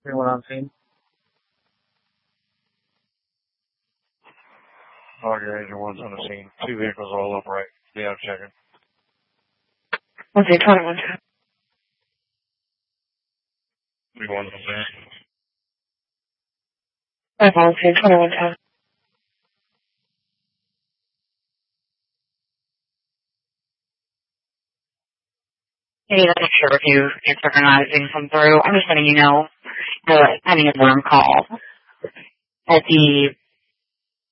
Anyone on scene? Roger, Agent 1's on the scene. 2 vehicles all upright. Be out checking. Okay, 21. We want them there. I volunteer 21 10. Hey, that's a peer review and synchronizing come through. I'm just letting you know that any of them call at the